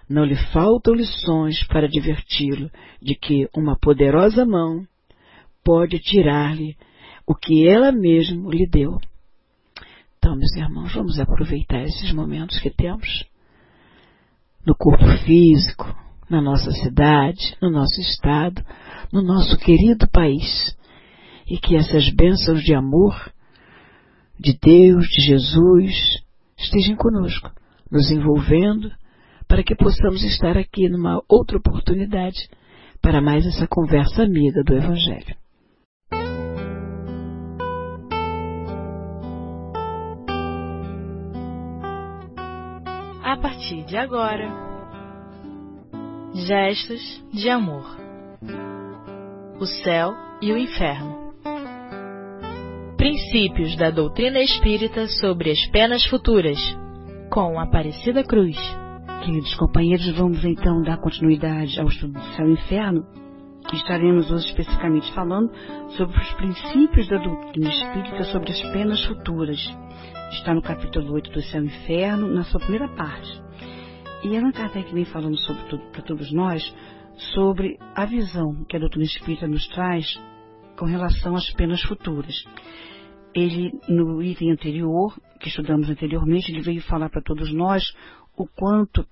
não lhe faltam lições para diverti-lo de que uma poderosa mão pode tirar-lhe o que ela mesma lhe deu. Então, meus irmãos, vamos aproveitar esses momentos que temos no corpo físico, na nossa cidade, no nosso estado, no nosso querido país, e que essas bênçãos de amor de Deus, de Jesus, estejam conosco, nos envolvendo, para que possamos estar aqui numa outra oportunidade para mais essa conversa amiga do Evangelho. A partir de agora, gestos de amor. O céu e o inferno. Princípios da doutrina espírita sobre as penas futuras, com Aparecida Cruz. Queridos companheiros, vamos então dar continuidade ao estudo do céu e inferno. Estaremos hoje especificamente falando sobre os princípios da doutrina espírita sobre as penas futuras. Está no capítulo 8 do céu e inferno, na sua primeira parte. E Allan Kardec vem falando para todos nós sobre a visão que a doutrina espírita nos traz com relação às penas futuras. Ele, no item anterior, que estudamos anteriormente, ele veio falar para todos nós o quanto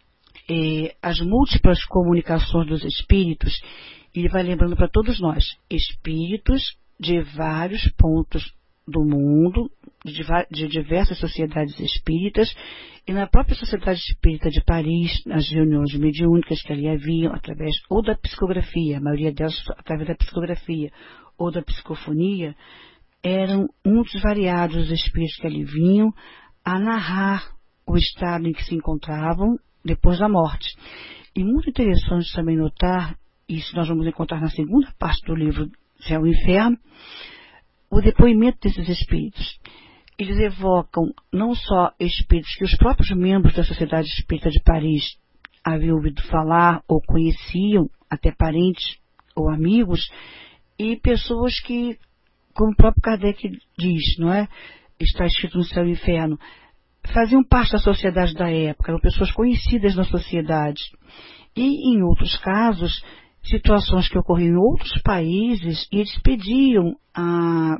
as múltiplas comunicações dos espíritos, ele vai lembrando para todos nós, espíritos de vários pontos do mundo, de diversas sociedades espíritas, e na própria Sociedade Espírita de Paris, nas reuniões mediúnicas que ali haviam, através ou da psicografia, a maioria delas através da psicografia, ou da psicofonia, eram muitos variados os espíritos que ali vinham a narrar o estado em que se encontravam depois da morte. E muito interessante também notar, isso nós vamos encontrar na segunda parte do livro Céu e Inferno, o depoimento desses espíritos. Eles evocam não só espíritos que os próprios membros da Sociedade Espírita de Paris haviam ouvido falar ou conheciam, até parentes ou amigos, e pessoas que, como o próprio Kardec diz, não é? Está escrito no Céu e Inferno, faziam parte da sociedade da época, eram pessoas conhecidas na sociedade. E, em outros casos, situações que ocorriam em outros países, e eles pediam a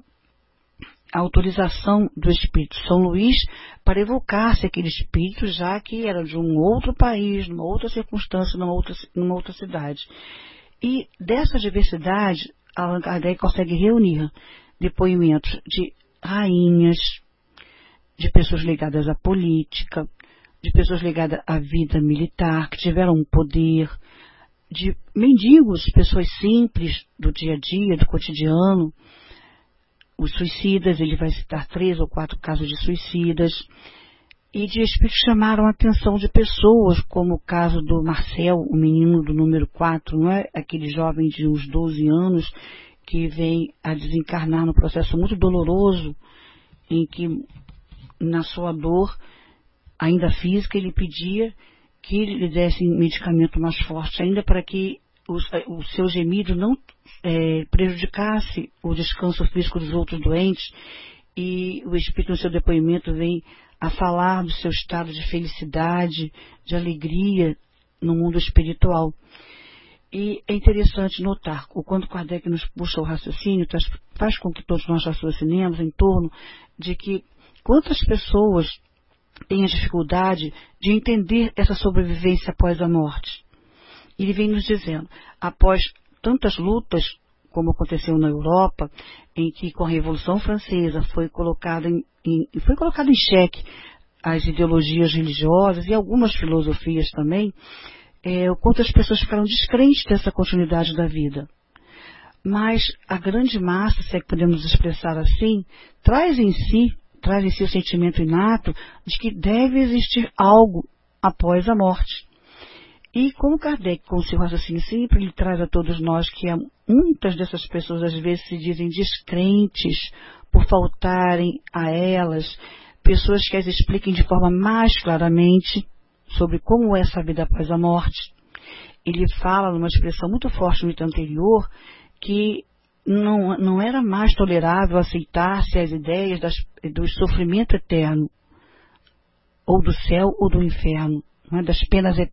autorização do Espírito São Luís para evocar-se aquele espírito, já que era de um outro país, numa outra circunstância, numa outra cidade. E dessa diversidade, Allan Kardec consegue reunir depoimentos de rainhas, de pessoas ligadas à política, de pessoas ligadas à vida militar, que tiveram um poder, de mendigos, pessoas simples do dia a dia, do cotidiano, os suicidas, ele vai citar 3 ou 4 casos de suicidas, e de espíritos que chamaram a atenção de pessoas, como o caso do Marcel, o menino do número 4, não é? Aquele jovem de uns 12 anos, que vem a desencarnar num processo muito doloroso, em que, na sua dor, ainda física, ele pedia que lhe dessem medicamento mais forte, ainda para que o seu gemido não prejudicasse o descanso físico dos outros doentes, e o Espírito, no seu depoimento, vem a falar do seu estado de felicidade, de alegria no mundo espiritual. E é interessante notar o quanto Kardec nos puxa o raciocínio, faz com que todos nós raciocinemos em torno de que quantas pessoas têm a dificuldade de entender essa sobrevivência após a morte. Ele vem nos dizendo, após tantas lutas, como aconteceu na Europa, em que com a Revolução Francesa foi colocado em xeque as ideologias religiosas e algumas filosofias também, o quanto as pessoas ficaram descrentes dessa continuidade da vida. Mas a grande massa, se é que podemos expressar assim, traz em si o sentimento inato de que deve existir algo após a morte. E como Kardec, com o seu raciocínio sempre, ele traz a todos nós que muitas dessas pessoas às vezes se dizem descrentes por faltarem a elas pessoas que as expliquem de forma mais claramente sobre como é essa vida após a morte. Ele fala numa expressão muito forte no item anterior que não era mais tolerável aceitar-se as ideias do sofrimento eterno, ou do céu ou do inferno, não é? Das penas eternas.